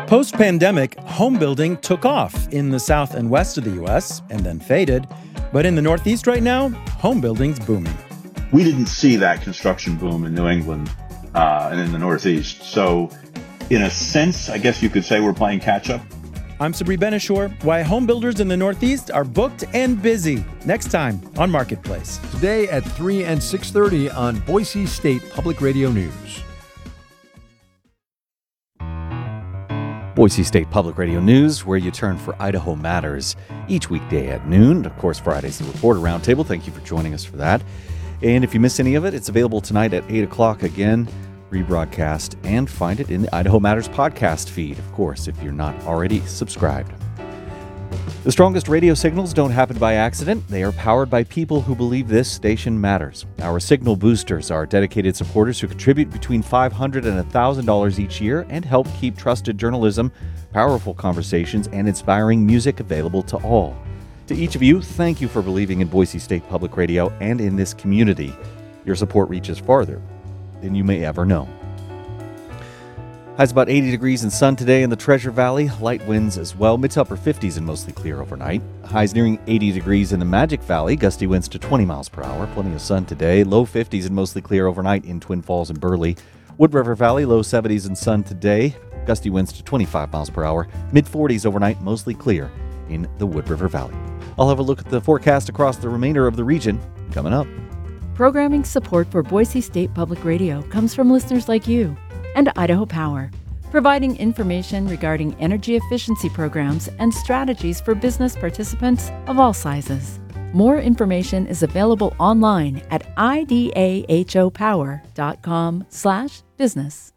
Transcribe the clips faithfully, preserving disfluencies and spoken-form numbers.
Post pandemic, home building took off in the south and west of the U S and then faded. But in the Northeast right now, home building's booming. We didn't see that construction boom in New England uh, and in the Northeast. So, in a sense, I guess you could say we're playing catch up. I'm Sabri Ben-Achour. Why home builders in the Northeast are booked and busy. Next time on Marketplace. Today at three and six thirty on Boise State Public Radio News. Boise State Public Radio News, where you turn for Idaho Matters each weekday at noon. Of course, Friday's the Reporter Roundtable. Thank you for joining us for that. And if you miss any of it, it's available tonight at eight o'clock again, rebroadcast, and find it in the Idaho Matters podcast feed, of course, if you're not already subscribed. The strongest radio signals don't happen by accident. They are powered by people who believe this station matters. Our signal boosters are dedicated supporters who contribute between five hundred dollars and one thousand dollars each year and help keep trusted journalism, powerful conversations, and inspiring music available to all. To each of you, thank you for believing in Boise State Public Radio and in this community. Your support reaches farther than you may ever know. Highs about eighty degrees and sun today in the Treasure Valley. Light winds as well. Mid to upper fifties and mostly clear overnight. Highs nearing eighty degrees in the Magic Valley. Gusty winds to twenty miles per hour. Plenty of sun today. Low fifties and mostly clear overnight in Twin Falls and Burley. Wood River Valley, low seventies and sun today. Gusty winds to twenty-five miles per hour. Mid forties overnight, mostly clear in the Wood River Valley. I'll have a look at the forecast across the remainder of the region coming up. Programming support for Boise State Public Radio comes from listeners like you and Idaho Power, providing information regarding energy efficiency programs and strategies for business participants of all sizes. More information is available online at idahopower.com slash business.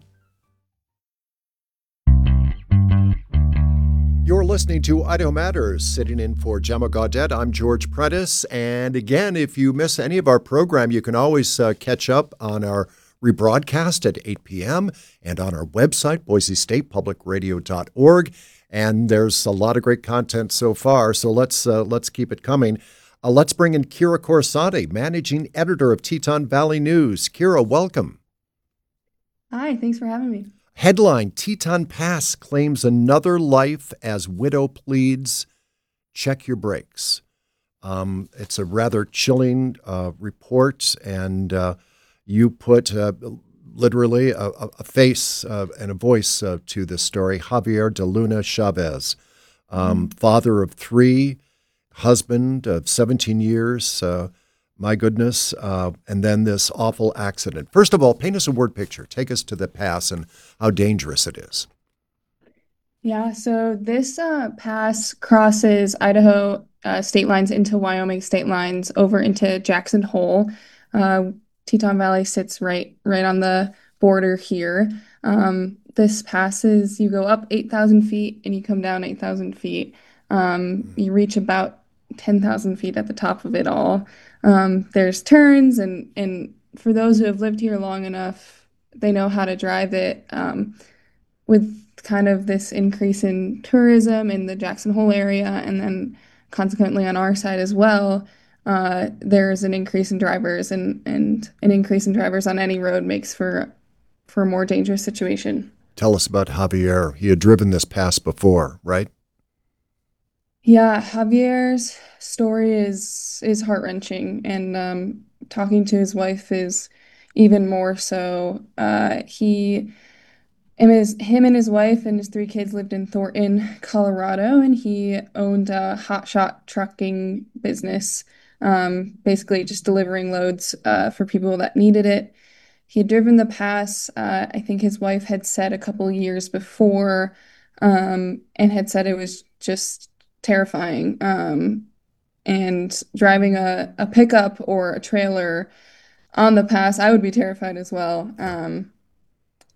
You're listening to Idaho Matters. Sitting in for Gemma Gaudet, I'm George Prentice. And again, if you miss any of our program, you can always uh, catch up on our rebroadcast at eight p.m. and on our website, boise state public radio dot org. And there's a lot of great content so far, so let's uh, let's keep it coming. Uh, let's bring in Kira Corsante, managing editor of Teton Valley News. Kira, welcome. Hi, thanks for having me. Headline, Teton Pass claims another life as widow pleads. Check your brakes. Um, it's a rather chilling uh, report, and uh, you put uh, literally a, a face uh, and a voice uh, to this story. Javier de Luna Chavez, um, mm-hmm. father of three, husband of seventeen years, uh, my goodness, uh, and then this awful accident. First of all, paint us a word picture. Take us to the pass and how dangerous it is. Yeah, so this uh, pass crosses Idaho uh, state lines into Wyoming state lines over into Jackson Hole. Uh, Teton Valley sits right right on the border here. Um, this passes, you go up eight thousand feet and you come down eight thousand feet. Um, you reach about ten thousand feet at the top of it all. Um, there's turns, and, and for those who have lived here long enough, they know how to drive it. Um, with kind of this increase in tourism in the Jackson Hole area, and then consequently on our side as well, uh, there's an increase in drivers, and, and an increase in drivers on any road makes for for a more dangerous situation. Tell us about Javier. He had driven this pass before, right? Yeah, Javier's story is is heart-wrenching, and um, talking to his wife is even more so. Uh, he, him, his, him and his wife and his three kids lived in Thornton, Colorado, and he owned a hotshot trucking business, um, basically just delivering loads uh, for people that needed it. He had driven the pass, uh, I think his wife had said a couple years before, um, and had said it was just terrifying. Um, and driving a, a pickup or a trailer on the pass, I would be terrified as well. Um,